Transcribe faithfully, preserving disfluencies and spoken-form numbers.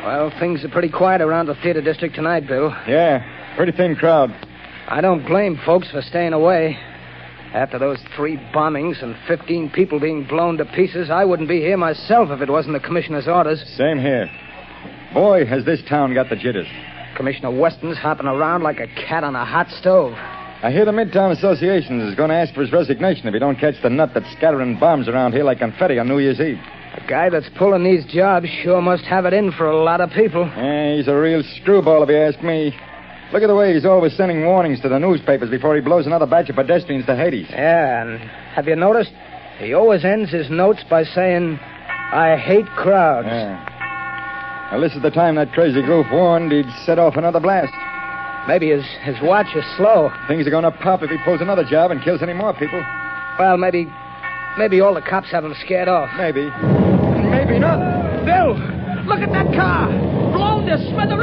Well, things are pretty quiet around the theater district tonight, Bill. Yeah, pretty thin crowd. I don't blame folks for staying away. After those three bombings and fifteen people being blown to pieces, I wouldn't be here myself if it wasn't the commissioner's orders. Same here. Boy, has this town got the jitters. Commissioner Weston's hopping around like a cat on a hot stove. I hear the Midtown Association is going to ask for his resignation if he don't catch the nut that's scattering bombs around here like confetti on New Year's Eve. The guy that's pulling these jobs sure must have it in for a lot of people. Yeah, he's a real screwball if you ask me. Look at the way he's always sending warnings to the newspapers before he blows another batch of pedestrians to Hades. Yeah, and have you noticed? He always ends his notes by saying, I hate crowds. Yeah. Well, this is the time that crazy goof warned he'd set off another blast. Maybe his, his watch is slow. Things are going to pop if he pulls another job and kills any more people. Well, maybe... Maybe all the cops have him scared off. Maybe. Maybe not. Bill, look at that car! Blown to smithereens!